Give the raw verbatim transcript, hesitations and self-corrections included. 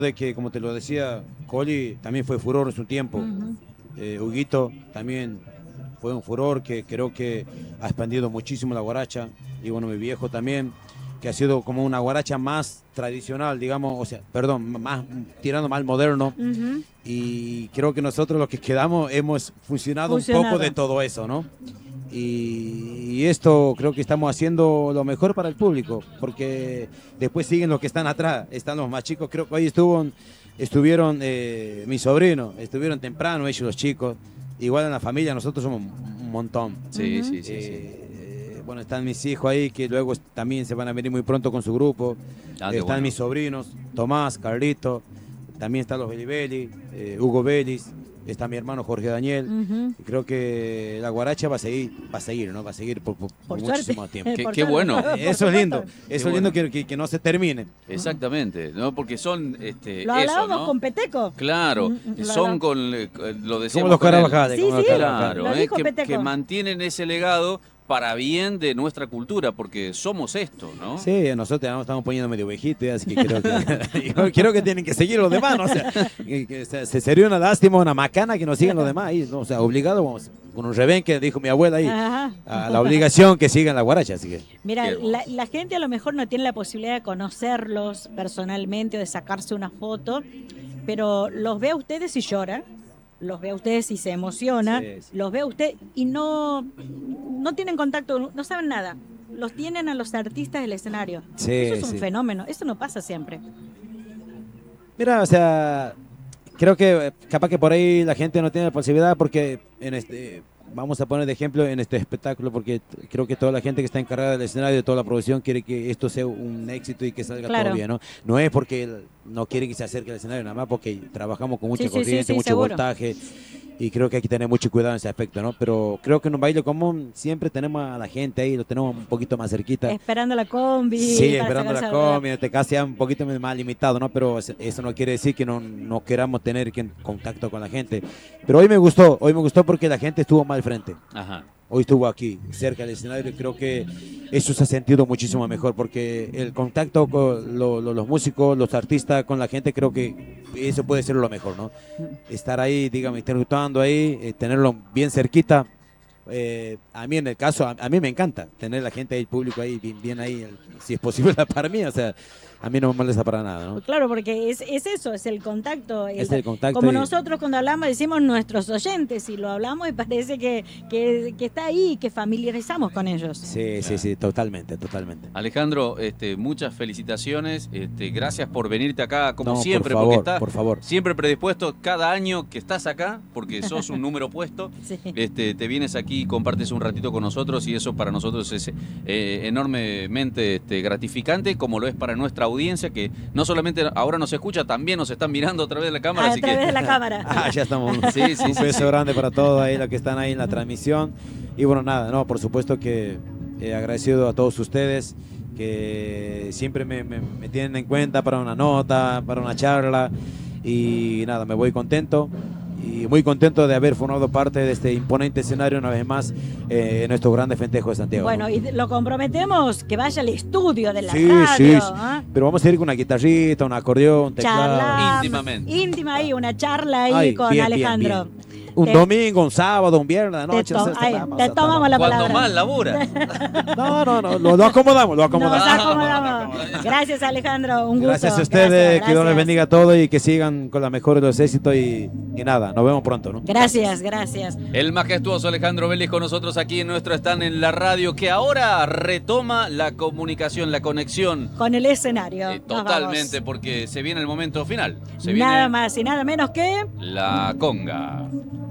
De que, como te lo decía, Coli también fue furor en su tiempo. Ujú. Eh, Huguito también fue un furor que creo que ha expandido muchísimo la guaracha. Y bueno, mi viejo también, que ha sido como una guaracha más tradicional, digamos, o sea, perdón, más tirando más al moderno. Ujú. Y creo que nosotros los que quedamos hemos funcionado, Funcionado. un poco de todo eso, ¿no? Y, y esto creo que estamos haciendo lo mejor para el público, porque después siguen los que están atrás, están los más chicos. Creo que hoy estuvo, estuvieron eh, mis sobrinos, estuvieron temprano ellos los chicos. Igual en la familia nosotros somos un montón. Sí, Ujú. sí, sí, sí. Eh, bueno, están mis hijos ahí que luego también se van a venir muy pronto con su grupo. Ah, qué Están bueno. mis sobrinos, Tomás, Carlito, también están los Belibeli, eh, Hugo Vélez, está mi hermano Jorge Daniel. Ujú. Y creo que la guaracha va a seguir, va a seguir, ¿no? Va a seguir por, por- por Por suerte. muchísimo tiempo. Qué- Por qué suerte. bueno. Por Eso es lindo, supuesto. eso es bueno. lindo que, que- que no se termine. Exactamente, ¿no? Porque son este, Lo eso, hablábamos ¿no? con Peteco. Claro, Mm, mm, lo son hablamos. con eh, lo decíamos Como los con él. Carabajales. Sí, como los sí. Carabajales. Claro, Lo eh, dijo que, Peteco. que mantienen ese legado para bien de nuestra cultura, porque somos esto, ¿no? Sí, nosotros ya nos estamos poniendo medio viejito, así que creo que, yo creo que tienen que seguir los demás, ¿no? O sea, que- que se, se sería una lástima, una macana que nos sigan los demás ahí, ¿no? O sea, obligado, vamos, con un revén que dijo mi abuela ahí, Ajá. a la obligación que sigan la guaracha, así que... Mira, Qué hermoso. la, la gente a lo mejor no tiene la posibilidad de conocerlos personalmente o de sacarse una foto, pero los ve a ustedes y llora, los ve a ustedes y se emociona, Sí, sí. los ve a usted y no, no tienen contacto, no saben nada. Los tienen a los artistas del escenario. Sí, Eso es un sí. fenómeno, eso no pasa siempre. Mira, o sea, creo que eh, capaz que por ahí la gente no tiene la posibilidad porque en este, vamos a poner de ejemplo en este espectáculo, porque t- creo que toda la gente que está encargada del escenario, toda la producción quiere que esto sea un éxito y que salga Claro. todo bien, ¿no? No es porque el- no quiere que se acerque al escenario, nada más porque trabajamos con mucha Sí, sí, sí, corriente, sí, mucho seguro. voltaje. Y creo que hay que tener mucho cuidado en ese aspecto, ¿no? Pero creo que en un baile común siempre tenemos a la gente ahí, lo tenemos un poquito más cerquita. Esperando la combi. Sí, para esperando la sacarse a- comida, te casi ya un poquito más limitado, ¿no? Pero es- eso no quiere decir que no, no queramos tener que- contacto con la gente. Pero hoy me gustó, hoy me gustó porque la gente estuvo mal al frente. Ajá. Hoy estuvo aquí, cerca del escenario, y creo que eso se ha sentido muchísimo mejor, porque el contacto con lo- lo- los músicos, los artistas, con la gente, creo que eso puede ser lo mejor, ¿no? Estar ahí, dígame, interactuando ahí, eh, tenerlo bien cerquita. Eh, a mí en el caso, a, a mí me encanta tener la gente ahí, el público ahí, bien, bien ahí, el- si es posible para mí, o sea, a mí no me molesta para nada, ¿no? Claro, porque es, es eso, es el contacto. Es el contacto Como y- nosotros cuando hablamos decimos nuestros oyentes y lo hablamos y parece que, que, que está ahí, que familiarizamos con ellos. Sí, sí, sí, totalmente, totalmente. Alejandro, este, muchas felicitaciones, este, gracias por venirte acá como No, por siempre, favor, porque estás por favor. siempre predispuesto cada año que estás acá, porque sos un número puesto, Sí. este, te vienes aquí y compartes un ratito con nosotros y eso para nosotros es eh, enormemente este, gratificante, como lo es para nuestra audiencia, que no solamente ahora nos escucha, también nos están mirando a través de la cámara, A así través que de la cámara. Ah, ya estamos. Sí, sí, un sí, beso sí. grande para todos ahí los que están ahí en la transmisión. Y bueno, nada, no, por supuesto que eh, agradecido a todos ustedes que siempre me, me- me tienen en cuenta para una nota, para una charla. Y nada, me voy contento. Y muy contento de haber formado parte de este imponente escenario una vez más eh, en nuestro grande festejo de Santiago. Bueno, y lo comprometemos que vaya al estudio de la Sí, radio. sí, sí. ¿ah? Pero vamos a ir con una guitarrita, un acordeón, un teclado. Charla. Íntimamente. Íntima ahí, una charla ahí Ay, con bien, bien, Alejandro. bien. Un Te- domingo, un sábado, un viernes, de Te, noche. to- o sea, ay, vamos, te o sea, tomamos la Cuando palabra. más labura. No, no, no, lo, lo acomodamos, lo Nos acomodamos. acomodamos. Gracias, Alejandro. Un gusto. Gracias a ustedes, Gracias, que Dios les gracias. bendiga a todos y que sigan con la mejor de los éxitos y, y nada, nos vemos pronto, ¿no? Gracias, gracias. El majestuoso Alejandro Vélez con nosotros aquí en nuestro stand en la radio, que ahora retoma la comunicación, la conexión. Con el escenario. Eh, Nos totalmente, vamos. porque se viene el momento final. Se viene Nada más y nada menos que... la conga.